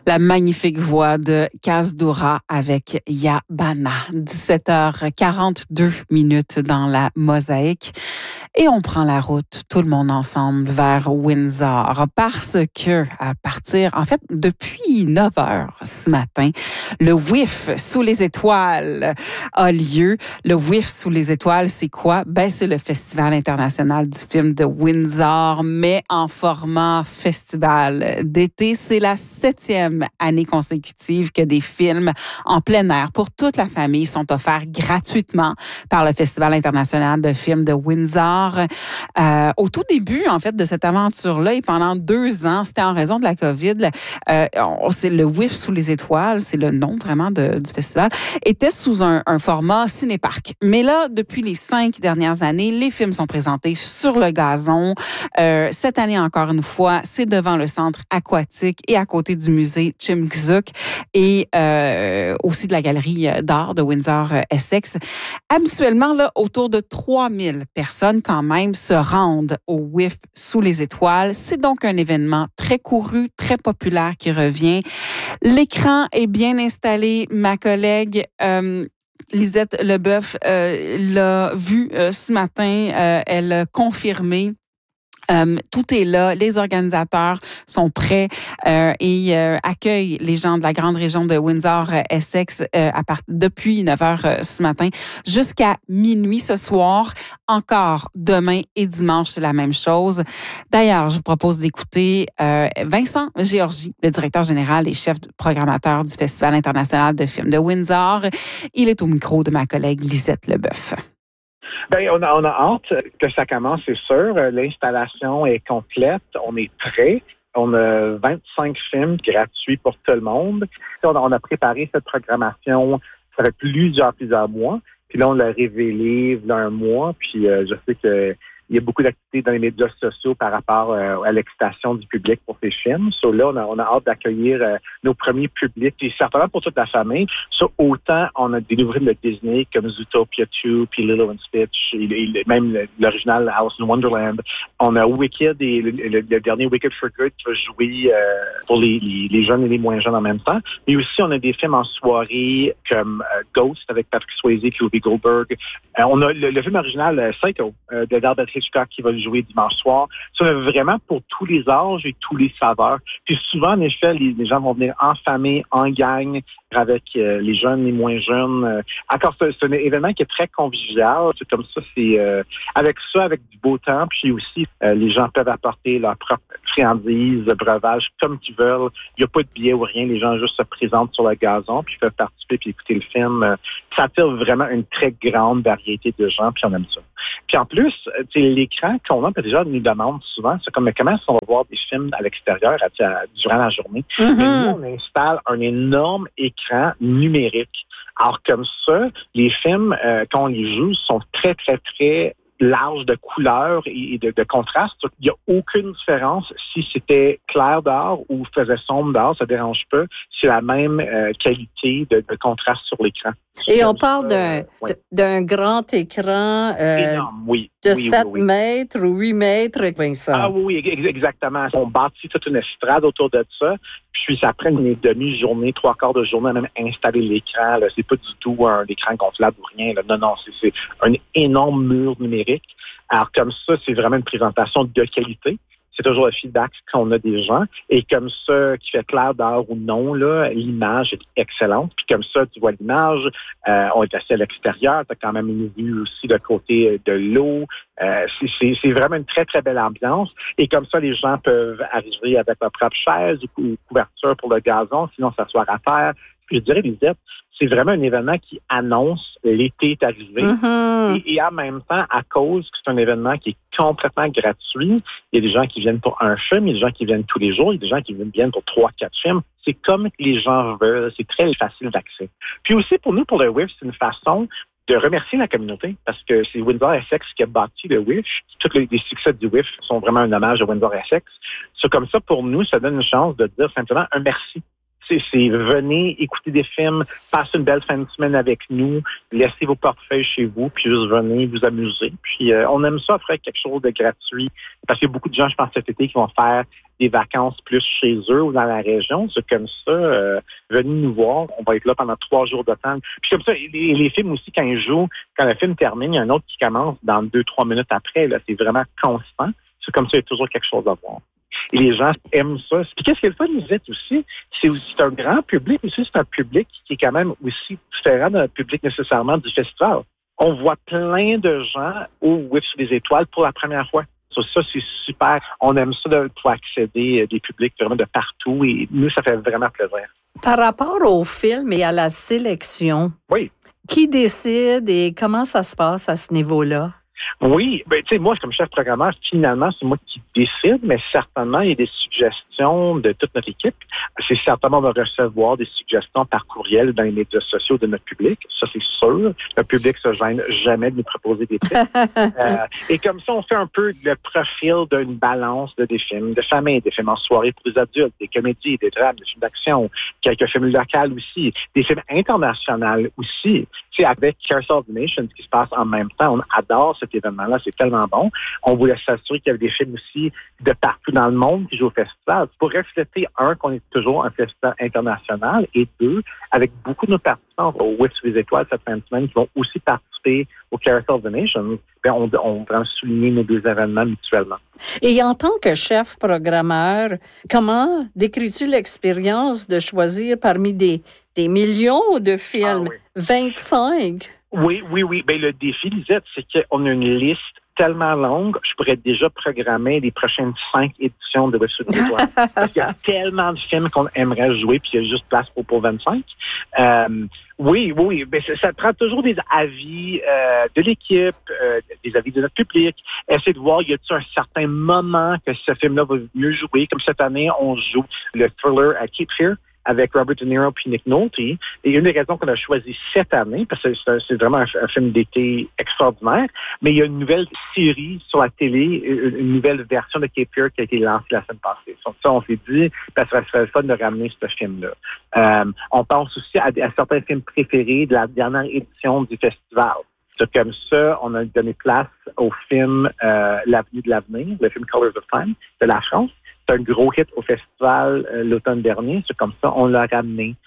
La magnifique voix de Kaz Doura avec Ya Bana. 17h42 dans la Mosaïque. Et on prend la route, tout le monde ensemble, vers Windsor. Parce que, depuis 9 heures ce matin, le WIF sous les étoiles a lieu. Le WIF sous les étoiles, c'est quoi? C'est le Festival international du film de Windsor, mais en format festival d'été. C'est la 7e année consécutive que des films en plein air pour toute la famille sont offerts gratuitement par le Festival international de films de Windsor. Au tout début, en fait, de cette aventure-là, et pendant 2 ans, c'était en raison de la COVID, c'est le WIF sous les étoiles, c'est le nom vraiment du festival, était sous un format cinéparc. Mais là, depuis les 5 dernières années, les films sont présentés sur le gazon. Cette année, encore une fois, c'est devant le centre aquatique et à côté du musée Chimkzuk et aussi de la galerie d'art de Windsor-Essex. Habituellement, là, autour de 3000 personnes quand même se rendent au WIF sous les étoiles. C'est donc un événement très couru, très populaire qui revient. L'écran est bien installé. Ma collègue Lisette Leboeuf l'a vu ce matin. Elle a confirmé. Tout est là, les organisateurs sont prêts et accueillent les gens de la grande région de Windsor-Essex depuis 9 heures ce matin jusqu'à minuit ce soir. Encore demain et dimanche, c'est la même chose. D'ailleurs, je vous propose d'écouter Vincent Géorgie, le directeur général et chef programmateur du Festival international de films de Windsor. Il est au micro de ma collègue Lisette Leboeuf. On a hâte que ça commence, c'est sûr. L'installation est complète. On est prêt. On a 25 films gratuits pour tout le monde. On a préparé cette programmation, ça fait plusieurs mois. Puis là, on l'a révélé il y a un mois. Puis je sais que il y a beaucoup d'activités dans les médias sociaux par rapport à l'excitation du public pour ces films. Là, on a hâte d'accueillir nos premiers publics, et certainement pour toute la famille. Autant on a des nouveaux films de Disney comme Zootopia 2, puis Lilo and Stitch, et même l'original Alice in Wonderland. On a Wicked et le dernier Wicked for Good qui va jouer pour les jeunes et les moins jeunes en même temps. Mais aussi, on a des films en soirée comme Ghost avec Patrick Swayze et Whoopi Goldberg. On a le film original Psycho de Albert Hitchcock qui va le jouer dimanche soir. Ça, vraiment pour tous les âges et tous les saveurs. Puis souvent, en effet, les gens vont venir en famille, en gang, avec les jeunes, les moins jeunes. Encore, c'est un événement qui est très convivial. C'est comme ça, avec du beau temps. Puis aussi, les gens peuvent apporter leurs propres friandises, breuvages, comme qu'ils veulent. Il n'y a pas de billets ou rien. Les gens juste se présentent sur le gazon, puis peuvent participer, puis écouter le film. Ça attire vraiment une très grande variété de gens, puis on aime ça. Puis en plus, l'écran qu'on a, déjà, nous demande souvent, c'est comme comment est-ce qu'on va voir des films à l'extérieur durant la journée. Mm-hmm. Et nous, on installe un énorme écran numérique. Alors comme ça, les films, quand on les joue, sont très, très, très large de couleurs et de contraste. Il n'y a aucune différence si c'était clair dehors ou faisait sombre dehors, ça ne dérange pas. C'est la même qualité de contraste sur l'écran. Et on parle d'un grand écran énorme, de 7 mètres ou 8 mètres, Vincent. Ah oui, exactement. On bâtit toute une estrade autour de ça, puis ça prend une demi-journée, 3/4 de journée à même installer l'écran. Là. C'est pas du tout un écran gonflable ou rien. Là. Non, c'est un énorme mur numérique. Alors comme ça, c'est vraiment une présentation de qualité. C'est toujours le feedback qu'on a des gens. Et comme ça, qui fait clair dehors ou non, là, l'image est excellente. Puis comme ça, tu vois l'image. On est assis à l'extérieur. Tu as quand même une vue aussi de côté de l'eau. C'est vraiment une très, très belle ambiance. Et comme ça, les gens peuvent arriver avec leur propre chaise ou couverture pour le gazon, sinon s'asseoir à terre. Puis je dirais, Lisette, c'est vraiment un événement qui annonce l'été est arrivé. Mm-hmm. Et en même temps, à cause que c'est un événement qui est complètement gratuit, il y a des gens qui viennent pour un film, il y a des gens qui viennent tous les jours, il y a des gens qui viennent pour 3-4 films. C'est comme les gens veulent, c'est très facile d'accès. Puis aussi, pour nous, pour le WIF, c'est une façon de remercier la communauté parce que c'est Windsor-Essex qui a bâti le WIF. Tous les succès du WIF sont vraiment un hommage à Windsor-Essex. C'est comme ça, pour nous, ça donne une chance de dire simplement un merci. C'est venez écouter des films, passez une belle fin de semaine avec nous, laissez vos portefeuilles chez vous, puis juste venez vous amuser. Puis on aime ça faire quelque chose de gratuit, parce qu'il y a beaucoup de gens, je pense, cet été qui vont faire des vacances plus chez eux ou dans la région. C'est comme ça, venez nous voir, on va être là pendant 3 jours de temps. Puis comme ça, les films aussi, quand ils jouent, quand le film termine, il y a un autre qui commence dans 2-3 minutes après. Là, c'est vraiment constant. C'est comme ça, il y a toujours quelque chose à voir. Et les gens aiment ça. Puis qu'est-ce qui est le fun, Lisette, aussi? C'est un grand public, aussi c'est un public qui est quand même aussi différent d'un public nécessairement du festival. On voit plein de gens au WIF sur les étoiles pour la première fois. Ça, c'est super. On aime ça de pouvoir accéder à des publics vraiment de partout et nous, ça fait vraiment plaisir. Par rapport au film et à la sélection, oui. Qui décide et comment ça se passe à ce niveau-là? Oui, tu sais, moi, comme chef programmeur, finalement, c'est moi qui décide, mais certainement, il y a des suggestions de toute notre équipe. C'est certainement, on va recevoir des suggestions par courriel dans les médias sociaux de notre public. Ça, c'est sûr. Le public se gêne jamais de nous proposer des trucs. Et comme ça, on fait un peu le profil d'une balance des films de famille, des films en soirée pour les adultes, des comédies, des drames, des films d'action, quelques films locaux aussi, des films internationaux aussi. Tu sais, avec Carousel of the Nations qui se passe en même temps, on adore cet événement-là, c'est tellement bon. On voulait s'assurer qu'il y avait des films aussi de partout dans le monde qui jouent au festival. Pour refléter, qu'on est toujours un festival international, et 2, avec beaucoup de nos participants au WIF sur les étoiles cette fin de semaine qui vont aussi participer au Carousel of the Nations, on va souligner nos 2 événements mutuellement. Et en tant que chef programmeur, comment décris-tu l'expérience de choisir parmi des millions de films, 25? Oui. Ben, le défi, Lisette, c'est qu'on a une liste tellement longue, je pourrais déjà programmer les prochaines 5 éditions de West Sud des Étoiles. Parce qu'il y a tellement de films qu'on aimerait jouer, puis il y a juste place pour 25. Oui. Ben, ça prend toujours des avis de l'équipe, des avis de notre public. Essayer de voir, y a-t-il un certain moment que ce film-là va mieux jouer? Comme cette année, on joue le thriller Cape Fear avec Robert De Niro puis Nick Nolte. Et une des raisons qu'on a choisi cette année, parce que c'est vraiment un film d'été extraordinaire, mais il y a une nouvelle série sur la télé, une nouvelle version de Cape Fear qui a été lancée la semaine passée. Donc ça, on s'est dit, ça serait le fun de ramener ce film-là. On pense aussi à certains films préférés de la dernière édition du festival. C'est comme ça, on a donné place au film L'Avenue de l'avenir, le film Colors of Time de la France. C'est un gros hit au festival l'automne dernier. C'est comme ça, on l'a ramené.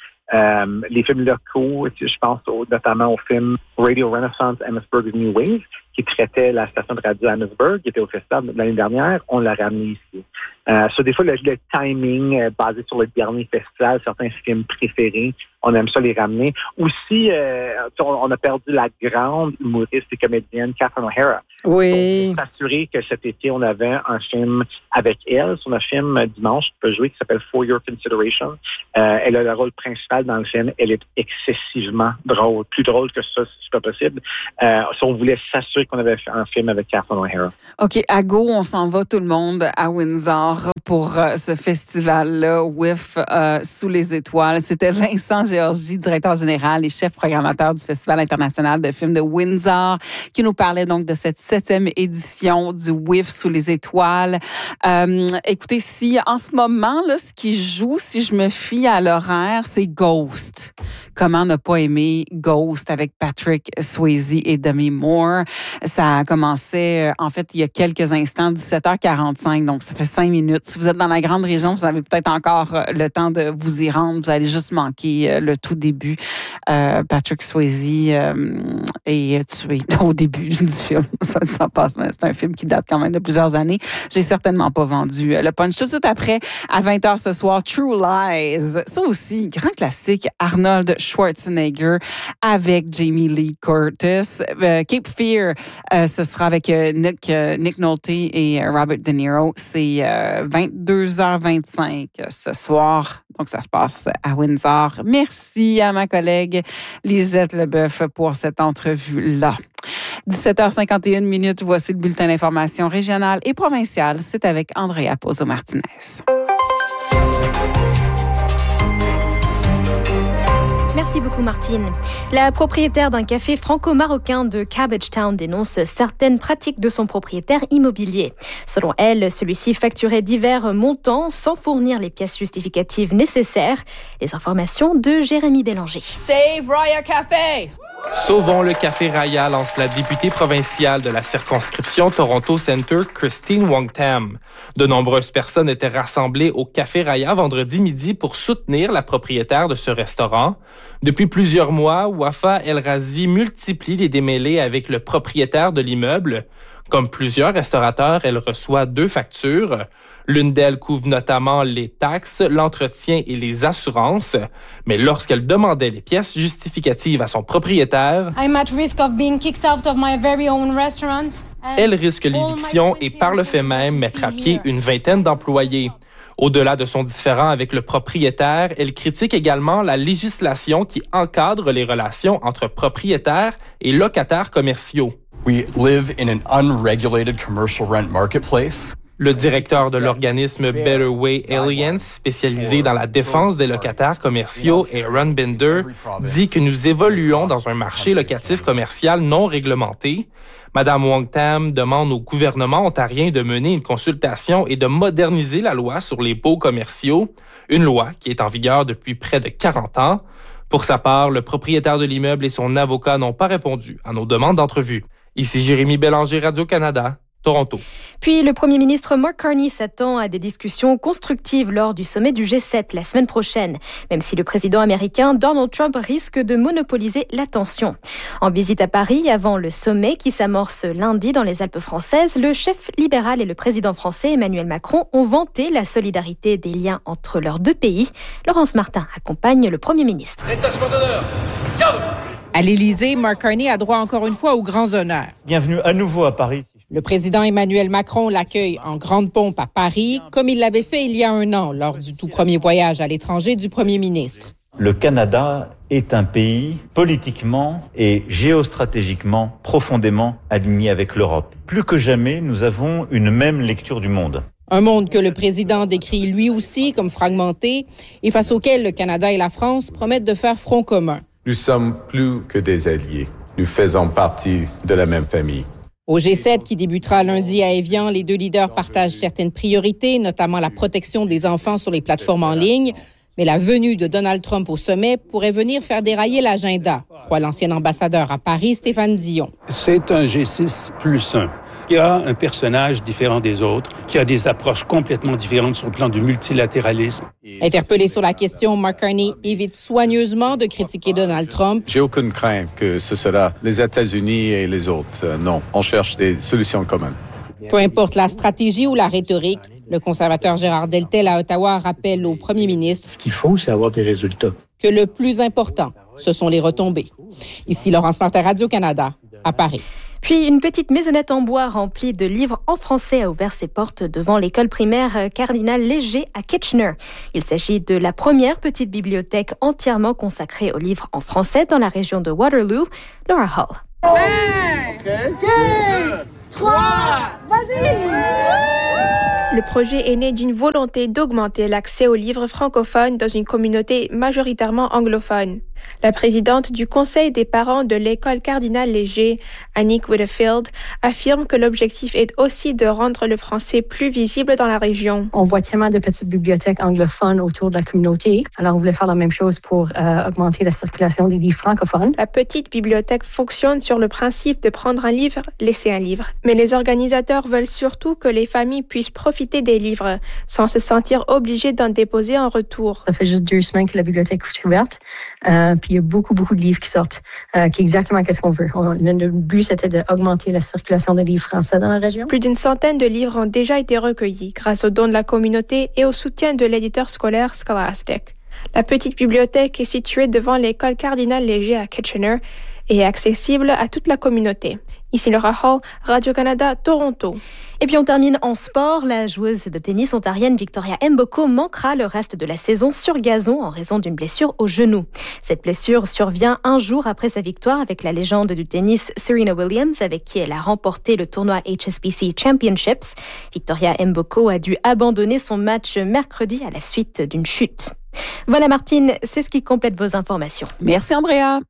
Les films locaux, je pense notamment au film Radio Renaissance Amherstburg's New Wave, qui traitait la station de radio Amherstburg, qui était au festival l'année dernière, on l'a ramené ici. Des fois, le timing basé sur le dernier festival, certains films préférés, on aime ça les ramener. Aussi, on a perdu la grande humoriste et comédienne Catherine O'Hara. Oui. Pour s'assurer que cet été, on avait un film avec elle. C'est un film dimanche qui peut jouer qui s'appelle For Your Consideration. Elle a le rôle principal dans le film. Elle est excessivement drôle. Plus drôle que ça, si c'est pas possible. On voulait s'assurer qu'on avait fait un film avec Catherine O'Hara. OK, à go, on s'en va tout le monde à Windsor pour ce festival-là, WIF sous les étoiles. C'était Vincent Géorgie, directeur général et chef programmateur du Festival international de films de Windsor, qui nous parlait donc de cette 7e édition du WIF sous les étoiles. Écoutez, si en ce moment, là, ce qui joue, si je me fie à l'horaire, c'est Ghost. Comment ne pas aimer Ghost avec Patrick Swayze et Demi Moore? Ça a commencé, en fait, il y a quelques instants, 17h45, donc ça fait 5 minutes. Si vous êtes dans la grande région, vous avez peut-être encore le temps de vous y rendre. Vous allez juste manquer le tout début. Patrick Swayze est tué au début du film. Ça passe, mais c'est un film qui date quand même de plusieurs années. J'ai certainement pas vendu le punch. Tout de suite après, à 20h ce soir, True Lies. Ça aussi, grand classique, Arnold Schwarzenegger avec Jamie Lee Curtis. Cape Fear, ce sera avec Nick Nolte et Robert De Niro. C'est 22h25 ce soir. Donc, ça se passe à Windsor. Merci à ma collègue Lisette Leboeuf pour cette entrevue-là. 17h51, voici le bulletin d'information régionale et provinciale. C'est avec Andrea Pozo-Martinez. Merci beaucoup, Martine. La propriétaire d'un café franco-marocain de Cabbage Town dénonce certaines pratiques de son propriétaire immobilier. Selon elle, celui-ci facturait divers montants sans fournir les pièces justificatives nécessaires. Les informations de Jérémy Bélanger. Save Raya Café! Sauvons le Café Raya, lance la députée provinciale de la circonscription Toronto Centre, Christine Wong-Tam. De nombreuses personnes étaient rassemblées au Café Raya vendredi midi pour soutenir la propriétaire de ce restaurant. Depuis plusieurs mois, Wafa El-Razi multiplie les démêlés avec le propriétaire de l'immeuble. Comme plusieurs restaurateurs, elle reçoit 2 factures. L'une d'elles couvre notamment les taxes, l'entretien et les assurances. Mais lorsqu'elle demandait les pièces justificatives à son propriétaire, elle risque l'éviction et par le fait même mettre à pied une vingtaine d'employés. Au-delà de son différend avec le propriétaire, elle critique également la législation qui encadre les relations entre propriétaires et locataires commerciaux. We live in an unregulated commercial rent marketplace. Le directeur de l'organisme Better Way Alliance, spécialisé dans la défense des locataires commerciaux, Aaron Binder, dit que nous évoluons dans un marché locatif commercial non réglementé. Madame Wong-Tam demande au gouvernement ontarien de mener une consultation et de moderniser la loi sur les baux commerciaux, une loi qui est en vigueur depuis près de 40 ans. Pour sa part, le propriétaire de l'immeuble et son avocat n'ont pas répondu à nos demandes d'entrevue. Ici Jérémy Bélanger, Radio-Canada, Toronto. Puis le premier ministre Mark Carney s'attend à des discussions constructives lors du sommet du G7 la semaine prochaine, même si le président américain Donald Trump risque de monopoliser l'attention. En visite à Paris avant le sommet qui s'amorce lundi dans les Alpes françaises, le chef libéral et le président français Emmanuel Macron ont vanté la solidarité des liens entre leurs 2 pays. Laurence Martin accompagne le premier ministre. Détachement d'honneur. À l'Élysée, Mark Carney a droit encore une fois aux grands honneurs. Bienvenue à nouveau à Paris. Le président Emmanuel Macron l'accueille en grande pompe à Paris, comme il l'avait fait il y a 1 an lors du tout premier voyage à l'étranger du premier ministre. Le Canada est un pays politiquement et géostratégiquement profondément aligné avec l'Europe. Plus que jamais, nous avons une même lecture du monde. Un monde que le président décrit lui aussi comme fragmenté et face auquel le Canada et la France promettent de faire front commun. Nous sommes plus que des alliés. Nous faisons partie de la même famille. Au G7 qui débutera lundi à Évian, les 2 leaders partagent certaines priorités, notamment la protection des enfants sur les plateformes en ligne. Mais la venue de Donald Trump au sommet pourrait venir faire dérailler l'agenda, croit l'ancien ambassadeur à Paris, Stéphane Dion. C'est un G6 plus 1. Il y a un personnage différent des autres, qui a des approches complètement différentes sur le plan du multilatéralisme. Interpellé sur la question, Mark Carney évite soigneusement de critiquer Donald Trump. J'ai aucune crainte que ce sera les États-Unis et les autres. Non, on cherche des solutions communes. Peu importe la stratégie ou la rhétorique, le conservateur Gérard Deltel à Ottawa rappelle au premier ministre ce qu'il faut, c'est avoir des résultats. Que le plus important, ce sont les retombées. Ici Laurence Martin, Radio-Canada, à Paris. Puis une petite maisonnette en bois remplie de livres en français a ouvert ses portes devant l'école primaire Cardinal Léger à Kitchener. Il s'agit de la première petite bibliothèque entièrement consacrée aux livres en français dans la région de Waterloo. Laura Hall. 1, 2, 3, vas-y! Le projet est né d'une volonté d'augmenter l'accès aux livres francophones dans une communauté majoritairement anglophone. La présidente du conseil des parents de l'école Cardinal Léger, Annick Whitfield, affirme que l'objectif est aussi de rendre le français plus visible dans la région. On voit tellement de petites bibliothèques anglophones autour de la communauté. Alors, on voulait faire la même chose pour augmenter la circulation des livres francophones. La petite bibliothèque fonctionne sur le principe de prendre un livre, laisser un livre. Mais les organisateurs veulent surtout que les familles puissent profiter des livres sans se sentir obligées d'en déposer en retour. Ça fait juste 2 semaines que la bibliothèque est ouverte. Puis il y a beaucoup de livres qui sortent, qui est exactement ce qu'on veut. Le but, c'était d'augmenter la circulation des livres français dans la région. Plus d'une centaine de livres ont déjà été recueillis grâce aux dons de la communauté et au soutien de l'éditeur scolaire Scholastic. La petite bibliothèque est située devant l'école Cardinal Léger à Kitchener et est accessible à toute la communauté. Ici Laura Hall, Radio-Canada, Toronto. Et puis on termine en sport. La joueuse de tennis ontarienne Victoria Mboko manquera le reste de la saison sur gazon en raison d'une blessure au genou. Cette blessure survient un jour après sa victoire avec la légende du tennis Serena Williams, avec qui elle a remporté le tournoi HSBC Championships. Victoria Mboko a dû abandonner son match mercredi à la suite d'une chute. Voilà Martine, c'est ce qui complète vos informations. Merci Andrea.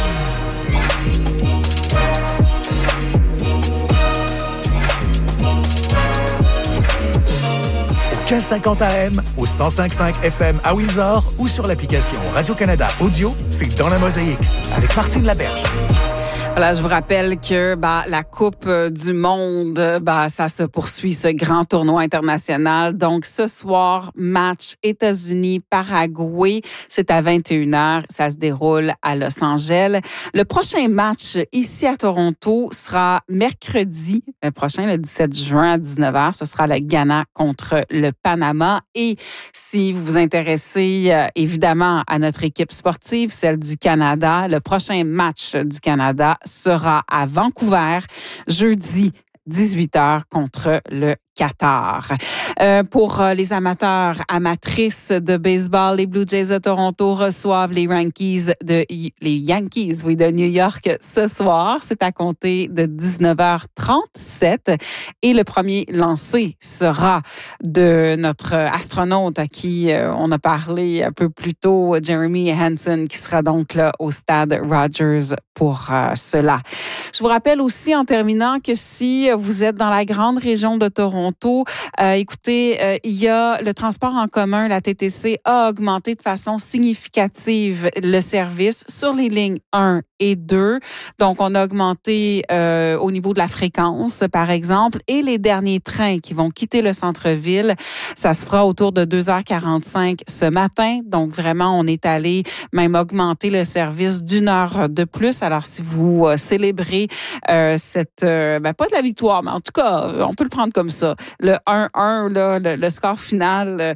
1550 AM, au 105.5 FM à Windsor ou sur l'application Radio-Canada Audio, c'est Dans la Mosaïque avec Martine Laberge. Voilà, je vous rappelle que la Coupe du Monde, ça se poursuit, ce grand tournoi international. Donc, ce soir, match États-Unis-Paraguay. C'est à 21h. Ça se déroule à Los Angeles. Le prochain match ici à Toronto sera mercredi prochain, le 17 juin à 19h. Ce sera le Ghana contre le Panama. Et si vous vous intéressez évidemment à notre équipe sportive, celle du Canada, le prochain match du Canada sera à Vancouver, jeudi 18h contre le Qatar. Pour les amateurs, amatrices de baseball, les Blue Jays de Toronto reçoivent les Yankees de New York ce soir. C'est à compter de 19h37. Et le premier lancé sera de notre astronaute à qui on a parlé un peu plus tôt, Jeremy Hansen, qui sera donc là au stade Rogers pour cela. Je vous rappelle aussi en terminant que si vous êtes dans la grande région de Toronto, écoutez, il y a le transport en commun, la TTC a augmenté de façon significative le service sur les lignes 1 et 2. Donc, on a augmenté au niveau de la fréquence, par exemple, et les derniers trains qui vont quitter le centre-ville, ça se fera autour de 2h45 ce matin. Donc, vraiment, on est allé même augmenter le service d'1 heure de plus. Alors, si vous célébrez cette, pas de la victoire, mais en tout cas, on peut le prendre comme ça. Le 1-1, là, le score final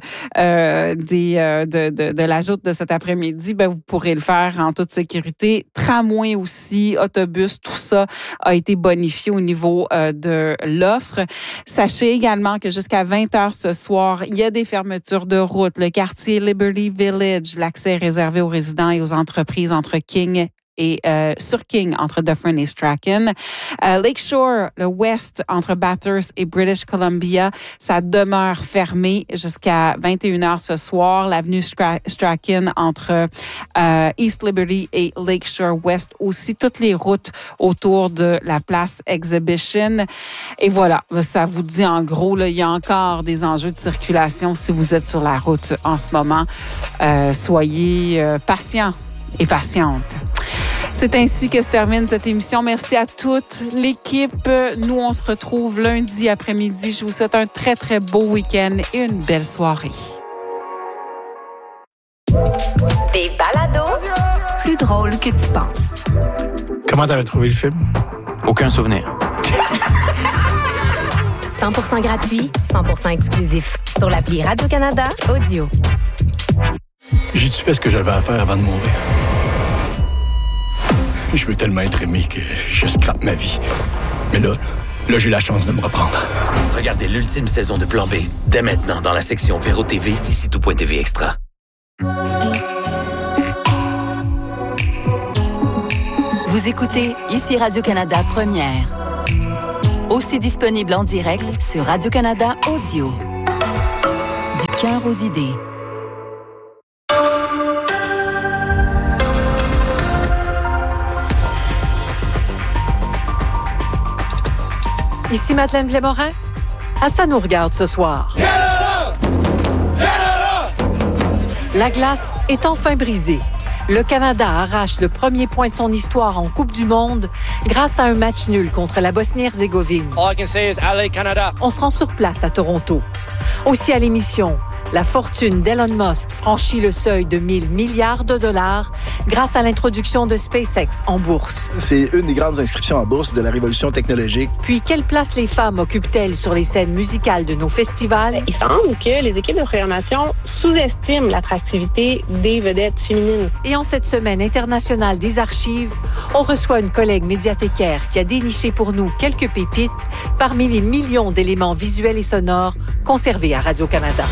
de la joute de cet après-midi, vous pourrez le faire en toute sécurité. Tramway aussi, autobus, tout ça a été bonifié au niveau de l'offre. Sachez également que jusqu'à 20h ce soir, il y a des fermetures de route. Le quartier Liberty Village, l'accès est réservé aux résidents et aux entreprises entre King et sur King entre Dufferin et Strachan. Lakeshore, le West entre Bathurst et British Columbia, ça demeure fermé jusqu'à 21h ce soir. L'avenue Strachan entre East Liberty et Lakeshore West aussi. Toutes les routes autour de la place Exhibition. Et voilà, ça vous dit en gros, là, il y a encore des enjeux de circulation si vous êtes sur la route en ce moment. Soyez patients et patientes. C'est ainsi que se termine cette émission. Merci à toute l'équipe. Nous, on se retrouve lundi après-midi. Je vous souhaite un très, très beau week-end et une belle soirée. Des balados plus drôles que tu penses. Comment t'avais trouvé le film? Aucun souvenir. 100% gratuit, 100% exclusif. Sur l'appli Radio-Canada Audio. J'ai-tu fait ce que j'avais à faire avant de mourir? Je veux tellement être aimé que je scrape ma vie. Mais là, j'ai la chance de me reprendre. Regardez l'ultime saison de Plan B, dès maintenant dans la section Véro TV d'ici tout.tv Extra. Vous écoutez ici Radio-Canada Première. Aussi disponible en direct sur Radio-Canada Audio. Du cœur aux idées. Ici Madeleine Blais-Morin. Ça nous regarde ce soir. La glace est enfin brisée. Le Canada arrache le premier point de son histoire en Coupe du Monde grâce à un match nul contre la Bosnie-Herzégovine. All I can say is LA, Canada. On se rend sur place à Toronto. Aussi à l'émission, la fortune d'Elon Musk franchit le seuil de 1 000 milliards de dollars grâce à l'introduction de SpaceX en bourse. C'est une des grandes inscriptions en bourse de la révolution technologique. Puis, quelle place les femmes occupent-elles sur les scènes musicales de nos festivals? Il semble que les équipes de programmation sous-estiment l'attractivité des vedettes féminines. Et en cette semaine internationale des archives, on reçoit une collègue médiathécaire qui a déniché pour nous quelques pépites parmi les millions d'éléments visuels et sonores conservés à Radio-Canada.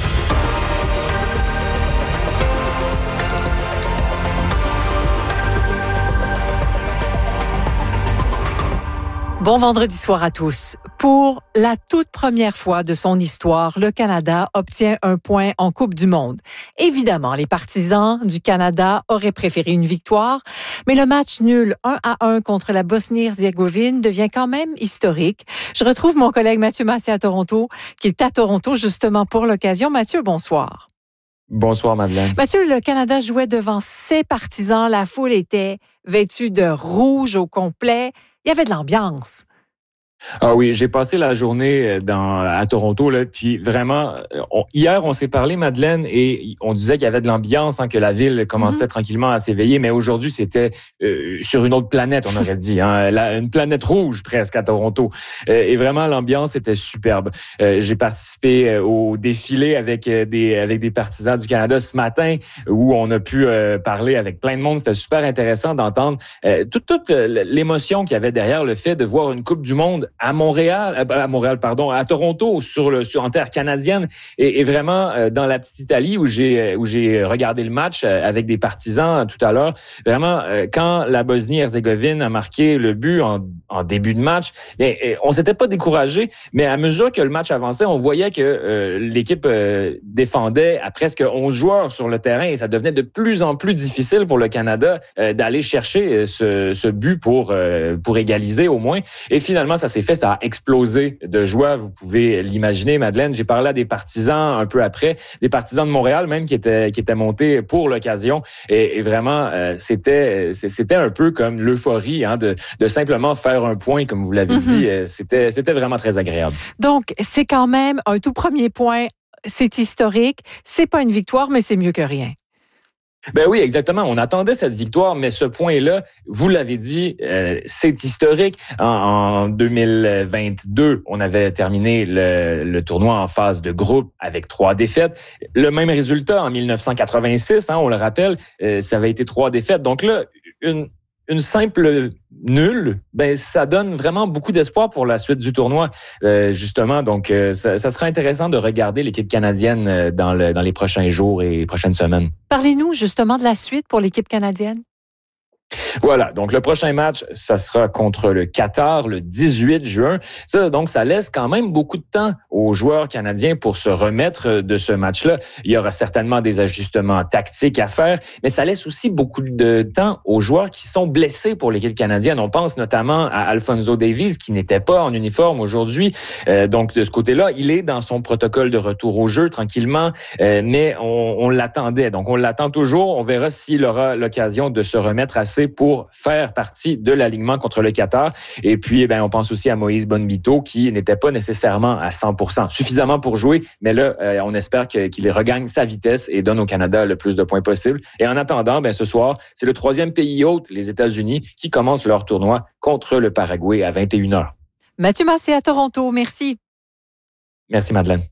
Bon vendredi soir à tous. Pour la toute première fois de son histoire, le Canada obtient un point en Coupe du monde. Évidemment, les partisans du Canada auraient préféré une victoire, mais le match nul 1-1 contre la Bosnie-Herzégovine devient quand même historique. Je retrouve mon collègue Mathieu Massé à Toronto, qui est à Toronto justement pour l'occasion. Mathieu, bonsoir. Bonsoir, Madeleine. Mathieu, le Canada jouait devant ses partisans. La foule était vêtue de rouge au complet. Il y avait de l'ambiance. Ah oui, j'ai passé la journée à Toronto, là, puis vraiment, hier, on s'est parlé, Madeleine, et on disait qu'il y avait de l'ambiance, que la ville commençait tranquillement à s'éveiller, mais aujourd'hui, c'était sur une autre planète, on aurait dit, une planète rouge presque à Toronto. Et vraiment, l'ambiance était superbe. J'ai participé au défilé avec des partisans du Canada ce matin, où on a pu parler avec plein de monde. C'était super intéressant d'entendre toute l'émotion qu'il y avait derrière le fait de voir une Coupe du monde à Toronto, en terre canadienne, et vraiment dans la petite Italie où j'ai regardé le match avec des partisans tout à l'heure. Vraiment, quand la Bosnie-Herzégovine a marqué le but en début de match, on s'était pas découragé, mais à mesure que le match avançait, on voyait que l'équipe défendait à presque 11 joueurs sur le terrain, et ça devenait de plus en plus difficile pour le Canada d'aller chercher ce but pour égaliser au moins. Et finalement, ça s'est fait, ça a explosé de joie. Vous pouvez l'imaginer, Madeleine. J'ai parlé à des partisans un peu après, des partisans de Montréal même qui étaient montés pour l'occasion. Et vraiment, c'était un peu comme l'euphorie de simplement faire un point, comme vous l'avez dit. C'était vraiment très agréable. Donc, c'est quand même un tout premier point. C'est historique. C'est pas une victoire, mais c'est mieux que rien. Ben oui, exactement. On attendait cette victoire, mais ce point-là, vous l'avez dit, c'est historique. En 2022, on avait terminé le tournoi en phase de groupe avec 3 défaites. Le même résultat en 1986, on le rappelle, ça avait été 3 défaites. Donc là, une simple nulle, ça donne vraiment beaucoup d'espoir pour la suite du tournoi, justement. Donc, ça sera intéressant de regarder l'équipe canadienne dans les prochains jours et prochaines semaines. Parlez-nous justement de la suite pour l'équipe canadienne. Voilà, donc le prochain match, ça sera contre le Qatar le 18 juin. Donc, ça laisse quand même beaucoup de temps aux joueurs canadiens pour se remettre de ce match-là. Il y aura certainement des ajustements tactiques à faire, mais ça laisse aussi beaucoup de temps aux joueurs qui sont blessés pour l'équipe canadienne. On pense notamment à Alphonso Davies, qui n'était pas en uniforme aujourd'hui. Donc, de ce côté-là, il est dans son protocole de retour au jeu tranquillement, mais on l'attendait. Donc, on l'attend toujours. On verra s'il aura l'occasion de se remettre assez pour faire partie de l'alignement contre le Qatar. Et puis, on pense aussi à Moïse Bonbito, qui n'était pas nécessairement à 100%, suffisamment pour jouer, mais là, on espère qu'il regagne sa vitesse et donne au Canada le plus de points possible. Et en attendant, ce soir, c'est le 3e pays hôte, les États-Unis, qui commence leur tournoi contre le Paraguay à 21h. Mathieu Massé à Toronto, merci. Merci, Madeleine.